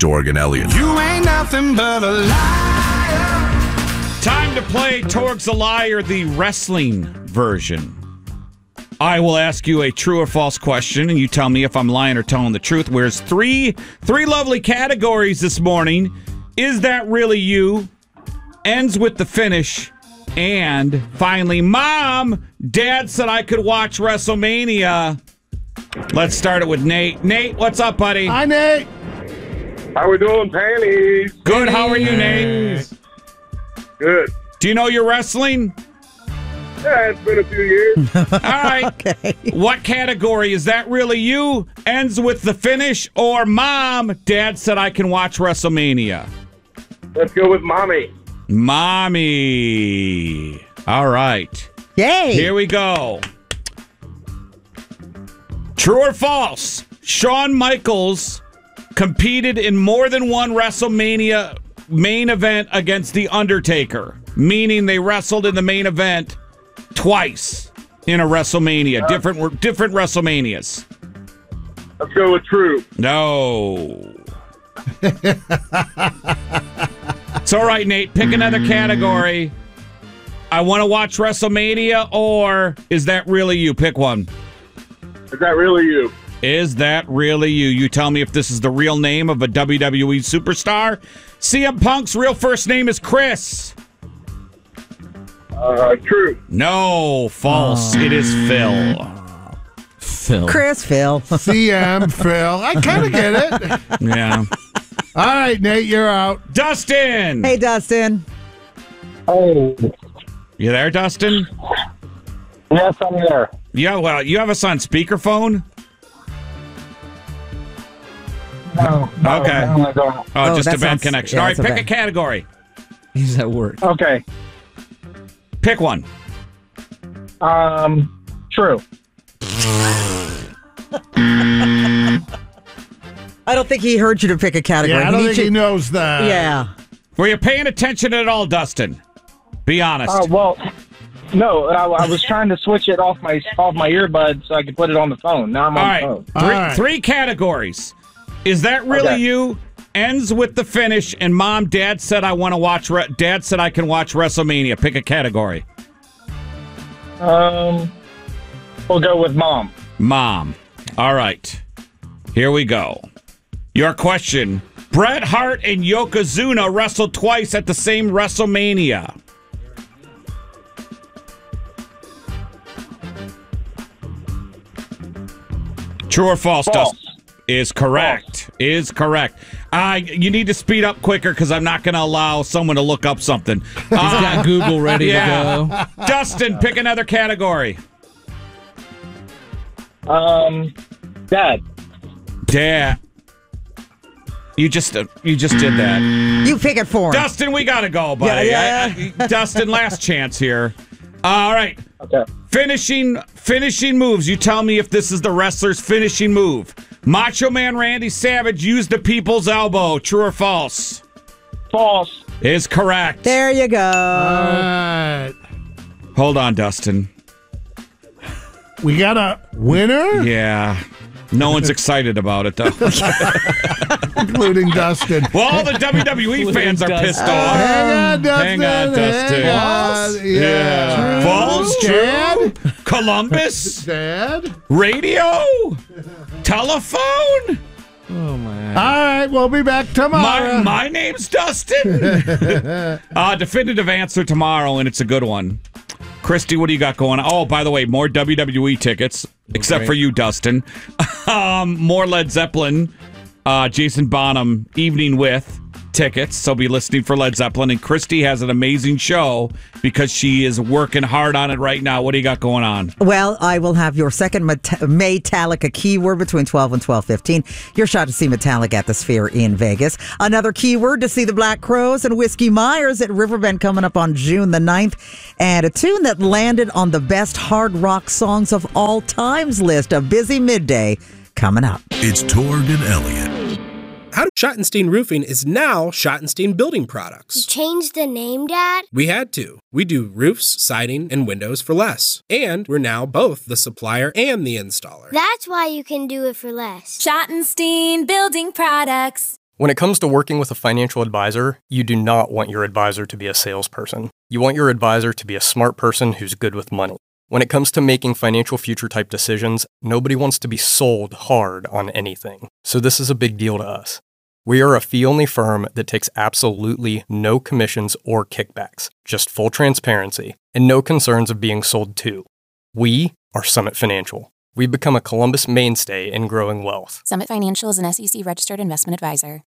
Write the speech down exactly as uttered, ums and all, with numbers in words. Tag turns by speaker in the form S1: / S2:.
S1: Torg and Elliott.
S2: You ain't nothing but a liar.
S3: Time to play Torg's a Liar, the wrestling version. I will ask you a true or false question, and you tell me if I'm lying or telling the truth. Where's three three lovely categories this morning. Is that really you? Ends with the finish. And finally, Mom, Dad said I could watch WrestleMania. Let's start it with Nate. Nate, what's up, buddy?
S4: Hi, Nate.
S5: How we doing, panties?
S3: Good. How are you, Nate?
S5: Good.
S3: Do you know you're wrestling?
S5: Yeah, it's been a few years.
S3: All right.
S6: Okay.
S3: What category? Is that really you? Ends with the finish, or Mom, Dad said I can watch WrestleMania?
S5: Let's go with Mommy.
S3: Mommy. All right.
S6: Yay.
S3: Here we go. True or false? Shawn Michaels competed in more than one WrestleMania main event against The Undertaker, meaning they wrestled in the main event twice in a WrestleMania, different different WrestleManias.
S5: Let's go with true.
S3: No. It's all right, Nate. Pick another category. I want to watch WrestleMania, or is that really you? Pick one.
S5: Is that really you?
S3: Is that really you? You tell me if this is the real name of a W W E superstar. C M Punk's real first name is Chris.
S5: Uh, true.
S3: No, false. It is Phil.
S7: Phil.
S6: Chris, Phil.
S4: C M, Phil. I kind of get it.
S3: Yeah.
S4: All right, Nate, you're out.
S3: Dustin.
S6: Hey, Dustin.
S5: Oh.
S3: You there, Dustin?
S5: Yes, I'm there.
S3: Yeah, well, you have us on speakerphone?
S5: No. no
S3: Okay.
S5: No, I don't.
S3: Oh,
S6: Oh,
S3: just
S6: that
S3: a bad
S6: sounds-
S3: connection.
S6: yeah,
S3: All right,
S6: that's a
S3: pick a
S6: bad-
S3: category.
S7: He's at work.
S5: Okay.
S3: Pick one.
S5: Um, true.
S6: I don't think he heard you to pick a category.
S4: Yeah, I
S6: He
S4: don't
S6: needs
S4: think he
S6: you-
S4: knows that.
S6: Yeah.
S3: Were you paying attention at all, Dustin? Be honest.
S5: Uh, well, no, I, I was trying to switch it off my off my earbuds so I could put it on the phone. Now I'm
S3: all
S5: on
S3: right.
S5: the phone.
S3: Three,
S4: All right.
S3: three categories. Is that really
S5: Okay.
S3: you? Ends with the finish, and Mom, Dad said I want to watch. Re- Dad said I can watch WrestleMania. Pick a category.
S5: Um, we'll go with Mom.
S3: Mom. All right. Here we go. Your question. Bret Hart and Yokozuna wrestled twice at the same WrestleMania. True or false,
S5: False.
S3: Dustin? Is correct. Is correct. Uh, you need to speed up quicker because I'm not going to allow someone to look up something.
S7: He's got Google ready
S3: yeah.
S7: to go.
S3: Dustin, pick another category.
S5: Um, Dad.
S3: Dad. You just uh, you just did that.
S6: You pick it for him.
S3: Dustin, we got to go, buddy.
S6: Yeah,
S3: I- I- Dustin, last chance here. All right.
S5: Okay.
S3: Finishing finishing moves. You tell me if this is the wrestler's finishing move. Macho Man Randy Savage used the people's elbow. True or false?
S5: False.
S3: Is correct.
S6: There you go.
S4: All right.
S3: Hold on, Dustin.
S4: We got a winner,
S3: Yeah. No one's excited about it, though.
S4: including Dustin.
S3: Well, all the W W E fans are pissed off.
S4: Hang on, Dustin.
S3: Hang on, Dustin.
S4: Hang on. Yeah.
S3: Yeah. False,
S4: Dad?
S3: true. Columbus.
S4: Dad?
S3: Radio. Telephone.
S7: Oh, my.
S4: All right, we'll be back tomorrow.
S3: My, my name's Dustin. uh, definitive answer tomorrow, and it's a good one. Christy, what do you got going on? Oh, by the way, more W W E tickets, except
S7: great.
S3: for you, Dustin. um, more Led Zeppelin, uh, Jason Bonham, Evening With tickets. So be listening for Led Zeppelin. And Christy has an amazing show because she is working hard on it right now. What do you got going on?
S6: Well, I will have your second Met- Metallica keyword between twelve and twelve fifteen. Your shot to see Metallica at the Sphere in Vegas. Another keyword to see the Black Crowes and Whiskey Myers at Riverbend coming up on June the ninth. And a tune that landed on the best hard rock songs of all times list. A busy midday coming up.
S1: It's Torg and Elliott.
S8: How Schottenstein Roofing is now Schottenstein Building Products.
S9: You changed the name, Dad?
S8: We had to. We do roofs, siding, and windows for less. And we're now both the supplier and the installer.
S9: That's why you can do it for less.
S10: Schottenstein Building Products. When it comes to working with a financial advisor, you do not want your advisor to be a salesperson. You want your advisor to be a smart person who's good with money. When it comes to making financial future type decisions, nobody wants to be sold hard on anything. So this is a big deal to us. We are a fee-only firm that takes absolutely no commissions or kickbacks, just full transparency, and no concerns of being sold to. We are Summit Financial. We've become a Columbus mainstay in growing wealth.
S11: Summit Financial is an S E C registered investment advisor.